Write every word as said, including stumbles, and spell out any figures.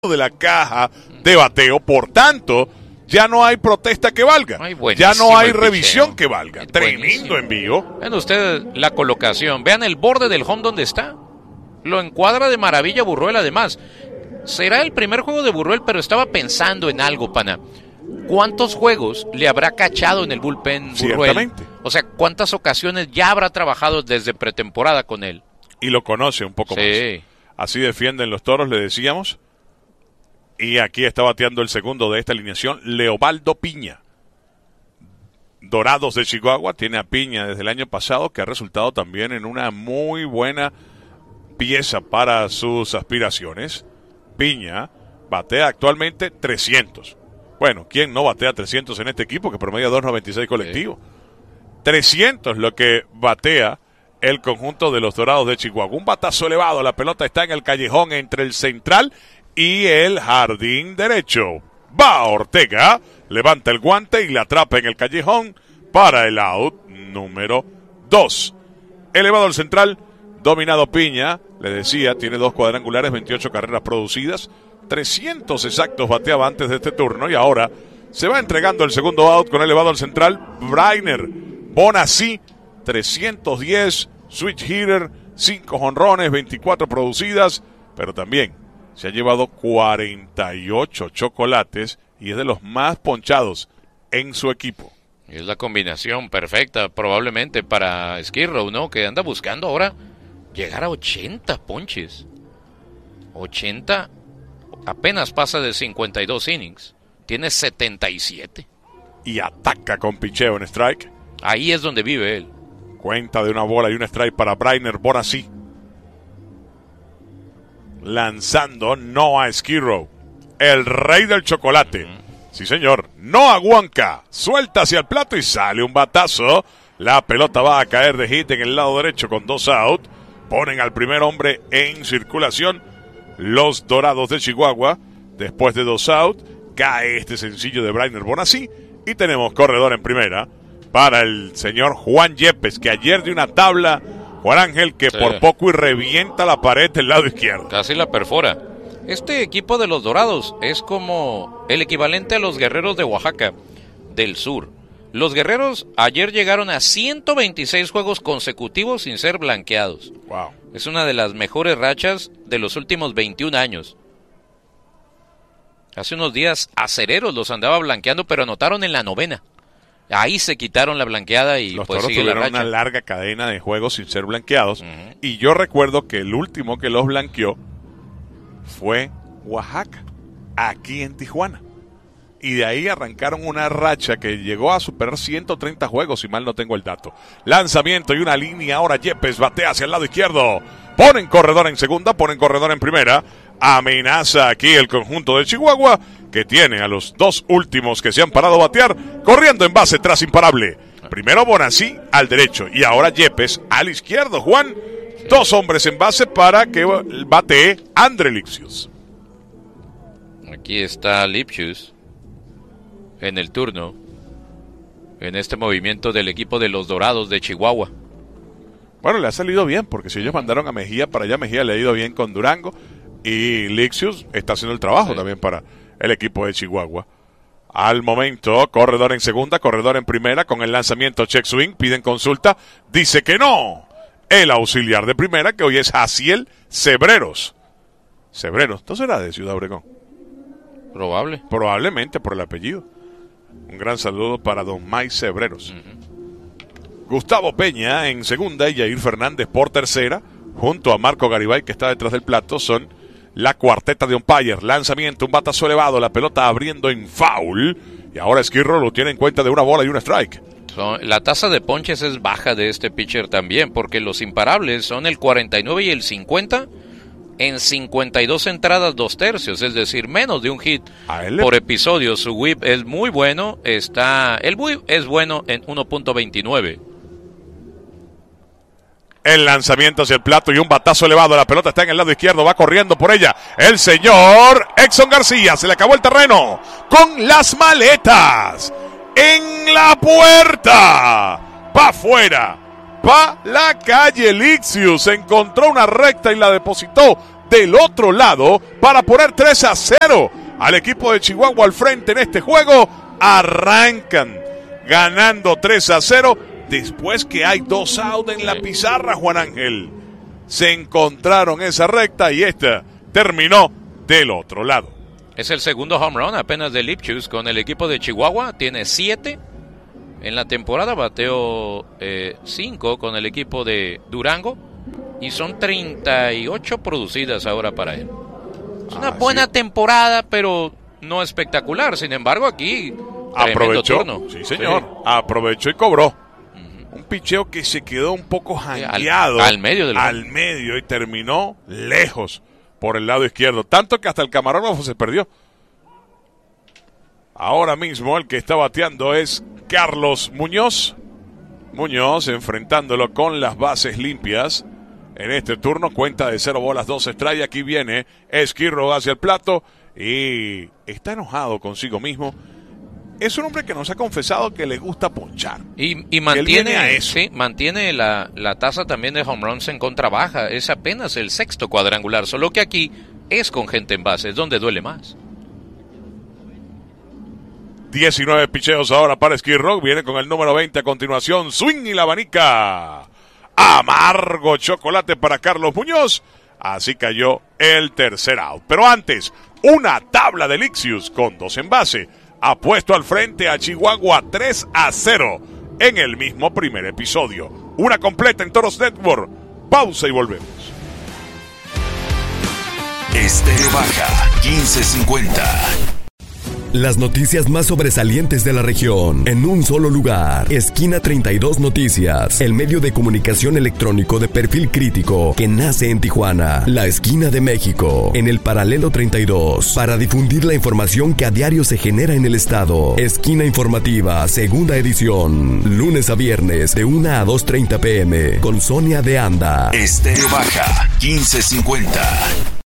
de la caja de bateo, por tanto, ya no hay protesta que valga, Ay, ya no hay revisión picheo. que valga. Es Tremendo buenísimo. envío. Vean ustedes la colocación, vean el borde del home donde está. Lo encuadra de maravilla Burruel además. Será el primer juego de Burruel, pero estaba pensando en algo, pana. ¿Cuántos juegos le habrá cachado en el bullpen Burruel? Ciertamente. O sea, ¿cuántas ocasiones ya habrá trabajado desde pretemporada con él? Y lo conoce un poco Sí. más. Así defienden los Toros, le decíamos. Y aquí está bateando el segundo de esta alineación, Leobaldo Piña. Dorados de Chihuahua tiene a Piña desde el año pasado, que ha resultado también en una muy buena pieza para sus aspiraciones. Piña batea actualmente trescientos. Bueno, ¿quién no batea trescientos en este equipo que promedia dos noventa y seis colectivo? Sí. trescientos lo que batea el conjunto de los Dorados de Chihuahua. Un batazo elevado, la pelota está en el callejón entre el central y el jardín derecho. Va Ortega, levanta el guante y la atrapa en el callejón para el out número dos. Elevado al central, dominado Piña, le decía, tiene dos cuadrangulares, veintiocho carreras producidas, trescientos exactos bateaba antes de este turno y ahora se va entregando el segundo out con elevado al central. Brainer Bonací, trescientos diez, switch hitter, cinco jonrones, veinticuatro producidas, pero también se ha llevado cuarenta y ocho chocolates y es de los más ponchados en su equipo. Es la combinación perfecta probablemente para Skid Row, ¿no? Que anda buscando ahora llegar a ochenta ponches. ochenta, apenas pasa de cincuenta y dos innings. Tiene setenta y siete. Y ataca con picheo en strike. Ahí es donde vive él. Cuenta de una bola y un strike para Brainer Bonací. Lanzando Noah Skid Row, el rey del chocolate. Sí, señor. Noah Huanca suelta hacia el plato y sale un batazo. La pelota va a caer de hit en el lado derecho con dos out. Ponen al primer hombre en circulación los Dorados de Chihuahua. Después de dos out, cae este sencillo de Brainer Bonací y tenemos corredor en primera para el señor Juan Yepes, que ayer dio una tabla, Juan Ángel, que sí, por poco y revienta la pared del lado izquierdo. Casi la perfora. Este equipo de los Dorados es como el equivalente a los Guerreros de Oaxaca del sur. Los Guerreros ayer llegaron a ciento veintiséis juegos consecutivos sin ser blanqueados. Wow. Es una de las mejores rachas de los últimos veintiún años. Hace unos días Acereros los andaba blanqueando, pero anotaron en la novena. Ahí se quitaron la blanqueada y los pues Toros sigue la tuvieron racha. una larga cadena de juegos sin ser blanqueados. Uh-huh. Y yo recuerdo que el último que los blanqueó fue Oaxaca, aquí en Tijuana. Y de ahí arrancaron una racha que llegó a superar ciento treinta juegos, si mal no tengo el dato. Lanzamiento y una línea, ahora Yepes batea hacia el lado izquierdo. Ponen corredor en segunda, ponen corredor en primera. Amenaza aquí el conjunto de Chihuahua, que tiene a los dos últimos que se han parado a batear, corriendo en base tras imparable. Primero Bonací al derecho y ahora Yepes al izquierdo. Juan, sí. Dos hombres en base para que batee André Lipsius. Aquí está Lipsius en el turno, en este movimiento del equipo de los Dorados de Chihuahua. Bueno, le ha salido bien, porque si ellos mandaron a Mejía para allá, Mejía le ha ido bien con Durango, y Lipsius está haciendo el trabajo sí. también para el equipo de Chihuahua. Al momento, corredor en segunda, corredor en primera, con el lanzamiento check swing, piden consulta, dice que no. El auxiliar de primera, que hoy es Jaciel Cebreros. Cebreros, entonces era de Ciudad Obregón. Probable. Probablemente por el apellido. Un gran saludo para don Mike Cebreros. Uh-huh. Gustavo Peña en segunda y Jair Fernández por tercera, junto a Marco Garibay, que está detrás del plato, son la cuarteta de umpires. Lanzamiento, un batazo elevado, la pelota abriendo en foul, y ahora Skid Row lo tiene en cuenta de una bola y un strike. Son, la tasa de ponches es baja de este pitcher también, porque los imparables son el cuarenta y nueve y el cincuenta en cincuenta y dos entradas dos tercios, es decir, menos de un hit por episodio. Su whip es muy bueno, está el whip es bueno en uno punto veintinueve. El lanzamiento hacia el plato y un batazo elevado. La pelota está en el lado izquierdo. Va corriendo por ella el señor Exxon García. Se le acabó el terreno con las maletas en la puerta. Pa' afuera. Pa' la calle. Lipsius encontró una recta y la depositó del otro lado para poner tres a cero al equipo de Chihuahua al frente en este juego. Arrancan ganando tres a cero después que hay dos out en la pizarra, Juan Ángel. Se encontraron esa recta y esta terminó del otro lado. Es el segundo home run apenas de Lipchus con el equipo de Chihuahua. Tiene siete en la temporada, bateó cinco eh, con el equipo de Durango y son treinta y ocho producidas ahora para él. Es una ah, buena sí. temporada, pero no espectacular. Sin embargo, aquí aprovechó, turno. sí señor, sí. aprovechó y cobró. Uh-huh. Un picheo que se quedó un poco jangueado al, al medio del al juego. medio y terminó lejos por el lado izquierdo, tanto que hasta el camarógrafo se perdió. Ahora mismo el que está bateando es Carlos Muñoz. Muñoz enfrentándolo con las bases limpias. En este turno, cuenta de cero bolas, dos strikes. Aquí viene Esquirro hacia el plato y está enojado consigo mismo. Es un hombre que nos ha confesado que le gusta ponchar. Y, y mantiene, sí, mantiene la, la tasa también de home runs en contra baja. Es apenas el sexto cuadrangular, solo que aquí es con gente en base, es donde duele más. diecinueve picheos ahora para Esquirro. Viene con el número veinte a continuación. Swing y la abanica. Amargo chocolate para Carlos Muñoz. Así cayó el tercer out. Pero antes, una tabla de Lixius con dos en base. Ha puesto al frente a Chihuahua tres a cero en el mismo primer episodio. Una completa en Toros Network. Pausa y volvemos. Estéreo Baja quince cincuenta. Las noticias más sobresalientes de la región en un solo lugar. Esquina treinta y dos Noticias, el medio de comunicación electrónico de perfil crítico que nace en Tijuana, la esquina de México, en el paralelo treinta y dos, para difundir la información que a diario se genera en el estado. Esquina informativa, segunda edición, lunes a viernes de una a dos treinta pm, con Sonia de Anda. Estéreo Baja quince cincuenta.